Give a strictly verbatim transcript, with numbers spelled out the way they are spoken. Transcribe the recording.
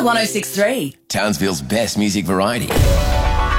one oh six point three. Townsville's best music variety.